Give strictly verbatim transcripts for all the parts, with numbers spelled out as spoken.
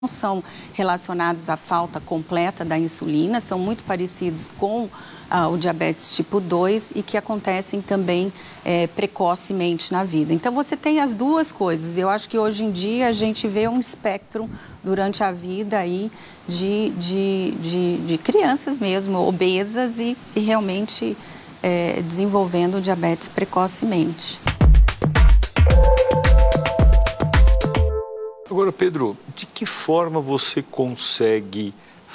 não são relacionados à falta completa da insulina, são muito parecidos com ah, o diabetes tipo dois e que acontecem também é, precocemente na vida. Então, você tem as duas coisas. Eu acho que hoje em dia a gente vê um espectro durante a vida aí de, de, de, de crianças mesmo, obesas e, e realmente é, desenvolvendo o diabetes precocemente. Agora, Pedro, de que forma você consegue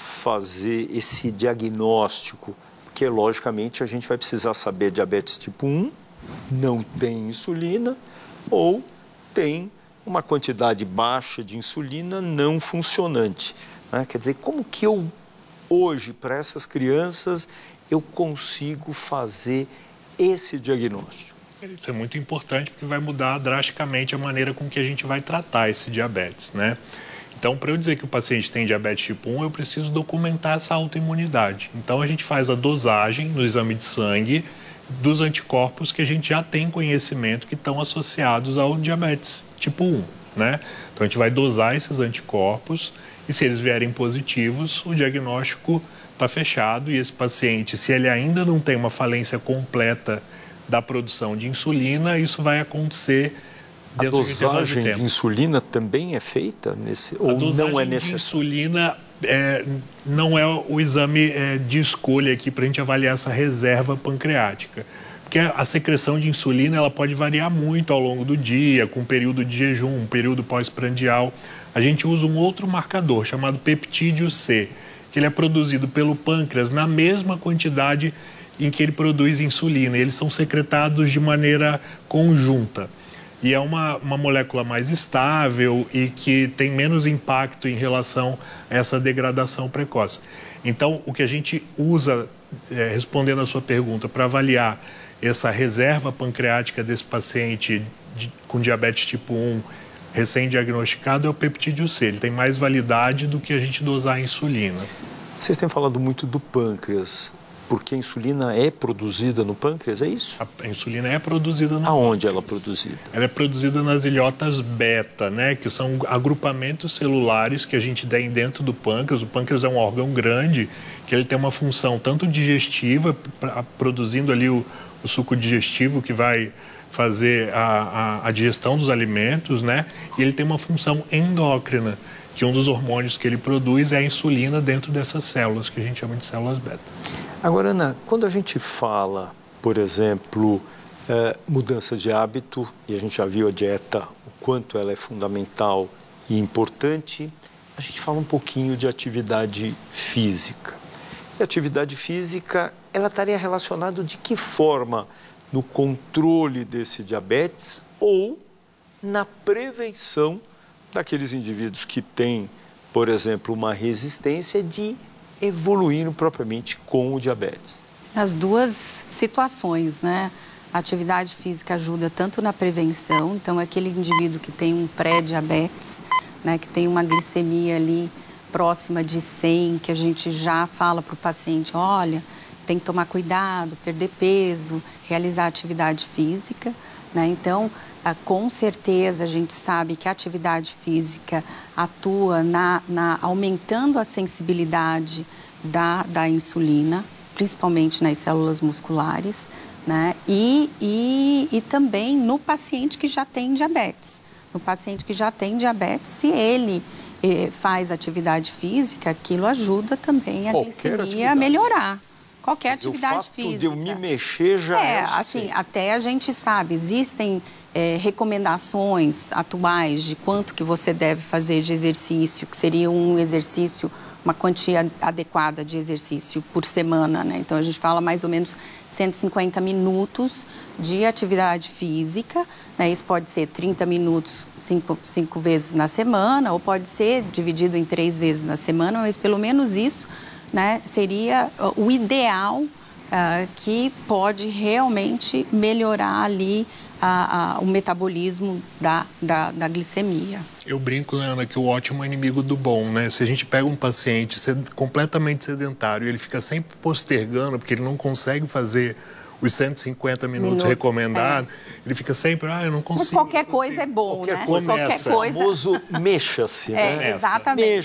fazer esse diagnóstico? Porque, logicamente, a gente vai precisar saber diabetes tipo um, não tem insulina, ou tem uma quantidade baixa de insulina não funcionante, né? Quer dizer, como que eu, hoje, para essas crianças, eu consigo fazer esse diagnóstico? Isso é muito importante porque vai mudar drasticamente a maneira com que a gente vai tratar esse diabetes, né? Então, para eu dizer que o paciente tem diabetes tipo um, eu preciso documentar essa autoimunidade. Então, a gente faz a dosagem no exame de sangue dos anticorpos que a gente já tem conhecimento que estão associados ao diabetes tipo um, né? Então, a gente vai dosar esses anticorpos e se eles vierem positivos, o diagnóstico está fechado e esse paciente, se ele ainda não tem uma falência completa da produção de insulina, isso vai acontecer dentro de intervalo de tempo. A dosagem de insulina também é feita nesse, ou não é necessário? A dosagem de insulina é, não é o exame é, de escolha aqui para a gente avaliar essa reserva pancreática. Porque a secreção de insulina ela pode variar muito ao longo do dia, com período de jejum, um período pós-prandial. A gente usa um outro marcador chamado peptídeo C, que ele é produzido pelo pâncreas na mesma quantidade em que ele produz insulina. Eles são secretados de maneira conjunta. E é uma, uma molécula mais estável e que tem menos impacto em relação a essa degradação precoce. Então, o que a gente usa, é, respondendo a sua pergunta, para avaliar essa reserva pancreática desse paciente de, com diabetes tipo um recém-diagnosticado é o peptídeo C. Ele tem mais validade do que a gente dosar a insulina. Vocês têm falado muito do pâncreas. Porque a insulina é produzida no pâncreas, é isso? A insulina é produzida no Aonde pâncreas. ela é produzida? Ela é produzida nas ilhotas beta, né? Que são agrupamentos celulares que a gente tem dentro do pâncreas. O pâncreas é um órgão grande, que ele tem uma função tanto digestiva, pra, produzindo ali o, o suco digestivo que vai fazer a, a, a digestão dos alimentos, né? E ele tem uma função endócrina, que um dos hormônios que ele produz é a insulina dentro dessas células, que a gente chama de células beta. Agora, Ana, quando a gente fala, por exemplo, eh, mudança de hábito, e a gente já viu a dieta, o quanto ela é fundamental e importante, a gente fala um pouquinho de atividade física. E a atividade física, ela estaria relacionada de que forma no controle desse diabetes ou na prevenção daqueles indivíduos que têm, por exemplo, uma resistência de evoluir propriamente com o diabetes? As duas situações, né? A atividade física ajuda tanto na prevenção, então aquele indivíduo que tem um pré-diabetes, né, que tem uma glicemia ali próxima de cem, que a gente já fala para o paciente, olha, tem que tomar cuidado, perder peso, realizar atividade física, né? Então, com certeza a gente sabe que a atividade física atua na, na aumentando a sensibilidade da, da insulina, principalmente nas células musculares, né? E, e, e também no paciente que já tem diabetes. No paciente que já tem diabetes, se ele eh, faz atividade física, aquilo ajuda também a Qualquer glicemia atividade. a melhorar. Qualquer Mas atividade o fato física. de eu me mexer já é... É, assim, até a gente sabe, existem é, recomendações atuais de quanto que você deve fazer de exercício, que seria um exercício, uma quantia adequada de exercício por semana, né? Então, a gente fala mais ou menos cento e cinquenta minutos de atividade física, né? Isso pode ser trinta minutos, cinco, cinco vezes na semana, ou pode ser dividido em três vezes na semana, mas pelo menos isso, né, seria o ideal uh, que pode realmente melhorar ali a, a, o metabolismo da, da, da glicemia. Eu brinco, Ana, que o ótimo é inimigo do bom, né? Se a gente pega um paciente completamente sedentário e ele fica sempre postergando porque ele não consegue fazer os cento e cinquenta minutos, Minutos, recomendados, ele fica sempre, ah, eu não Mas consigo. qualquer não consigo. coisa é bom, Qualquer né? coisa. Qualquer Começa. O coisa. famoso mexa-se, É, né? exatamente.